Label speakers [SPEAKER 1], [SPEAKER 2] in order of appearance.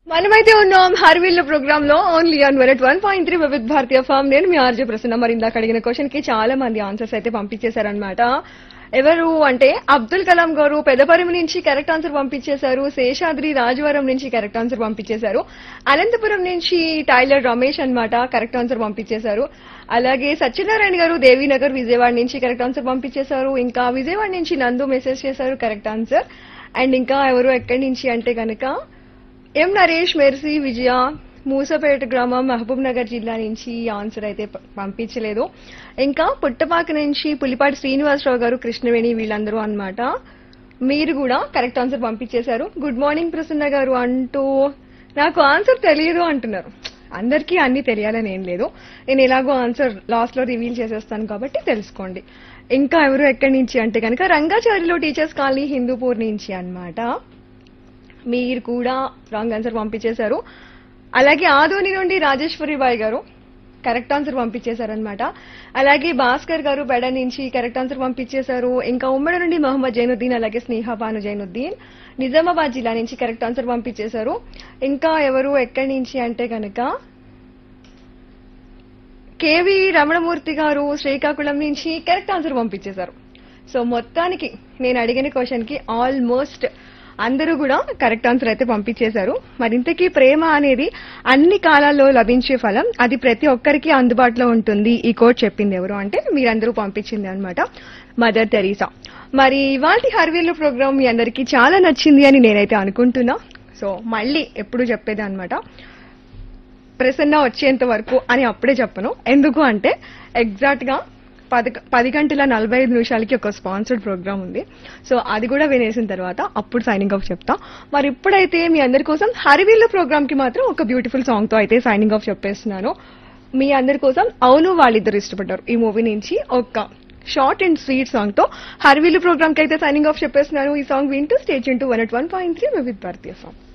[SPEAKER 1] మనమైతే ఉన్నాం హర్విల్ ప్రోగ్రామ్ లో only on 101.3 Vividh Bharatiya form. నేను మీ ఆర్జే ప్రసన్న. మరి ఇందాక అడిగిన క్వశ్చన్ కి చాలా మంది ఆన్సర్స్ అయితే పంపించేశారనమాట. ఎవరు అంటే అబ్దుల్ కలాం గారు పెదపరిమి నుంచి కరెక్ట్ ఆన్సర్ పంపించేశారు. శేషాద్రి రాజవరం నుంచి కరెక్ట్ ఆన్సర్ పంపించేశారు. అనంతపురం నుంచి టైలర్ రమేష్ అన్నమాట కరెక్ట్ ఆన్సర్ పంపించేశారు. అలాగే సత్యనారాయణ గారు దేవీనగర్ విజయవాడ నుంచి కరెక్ట్ ఆన్సర్ పంపించేశారు. ఇంకా విజయవాడ నుంచి నందు మెసేజ్ చేశారు కరెక్ట్ ఆన్సర్. అండ్ ఇంకా ఎవరు ఎక్కడి నుంచి అంటే కనుక ఎం నరేష్, మెర్సీ, విజయ, మూసపేట గ్రామం, మహబూబ్ నగర్ జిల్లా నుంచి ఆన్సర్ అయితే పంపించలేదు. ఇంకా పుట్టపాక నుంచి పులిపాటి శ్రీనివాసరావు గారు, కృష్ణవేణి వీళ్ళందరూ అన్నమాట. మీరు కూడా కరెక్ట్ ఆన్సర్ పంపించేశారు. గుడ్ మార్నింగ్ ప్రసన్న గారు అంటూ నాకు ఆన్సర్ తెలియదు అంటున్నారు. అందరికీ అన్ని తెలియాలని ఏం లేదు. నేను ఎలాగో ఆన్సర్ లాస్ట్ లో రివీల్ చేసేస్తాను కాబట్టి తెలుసుకోండి. ఇంకా ఎవరు ఎక్కడి నుంచి అంటే కనుక రంగాచారిలో టీచర్స్ కాలనీ హిందూపూర్ నుంచి అన్నమాట. మీరు కూడా రాంగ్ ఆన్సర్ పంపించేశారు. అలాగే ఆదోని నుండి రాజేశ్వరి బాయ్ గారు కరెక్ట్ ఆన్సర్ పంపించేశారనమాట. అలాగే భాస్కర్ గారు బెడ నుంచి కరెక్ట్ ఆన్సర్ పంపించేశారు. ఇంకా ఉమ్మడి నుండి మొహమ్మద్ జైనుద్దీన్, అలాగే స్నేహబాను జైనుద్దీన్ నిజామాబాద్ జిల్లా నుంచి కరెక్ట్ ఆన్సర్ పంపించేశారు. ఇంకా ఎవరు ఎక్కడి నుంచి అంటే కనుక కేవి రమణమూర్తి గారు శ్రీకాకుళం నుంచి కరెక్ట్ ఆన్సర్ పంపించేశారు. సో మొత్తానికి నేను అడిగిన క్వశ్చన్ కి ఆల్మోస్ట్ అందరూ కూడా కరెక్ట్ ఆన్సర్ అయితే పంపించేశారు. మరింతకీ ప్రేమ అనేది అన్ని కాలాల్లో లభించే ఫలం, అది ప్రతి ఒక్కరికి అందుబాటులో ఉంటుంది. ఈ కోట్ చెప్పింది ఎవరు అంటే మీరందరూ పంపించింది అనమాట, మదర్ తెరీసా. మరి ఇవాల్టి హర్వీల్ ప్రోగ్రామ్ మీ అందరికీ చాలా నచ్చింది అని నేనైతే అనుకుంటున్నా. సో మళ్ళీ ఎప్పుడు చెప్పేది అనమాట, ప్రసన్న వచ్చేంత వరకు అని అప్పుడే చెప్పను. ఎందుకు అంటే ఎగ్జాక్ట్ గా 10:45 ఒక స్పాన్సర్డ్ ప్రోగ్రామ్ ఉంది. సో అది కూడా వినేసిన తర్వాత అప్పుడు సైనింగ్ ఆఫ్ చెప్తా. మరి ఇప్పుడైతే మీ అందరి కోసం హరివీళ్ళ ప్రోగ్రామ్ కి మాత్రం ఒక బ్యూటిఫుల్ సాంగ్ తో అయితే సైనింగ్ ఆఫ్ చెప్పేస్తున్నాను. మీ అందరి కోసం అవును వాళ్ళిద్దరు ఇష్టపడ్డారు ఈ మూవీ నుంచి ఒక షార్ట్ అండ్ స్వీట్ సాంగ్ తో హరివీళ్ళ ప్రోగ్రామ్ కి అయితే సైనింగ్ ఆఫ్ చెప్పేస్తున్నాను. ఈ సాంగ్ వింటూ స్టేజ్ ఇంటూ 101.3 వివిధ్ భారతీయ ఫామ్.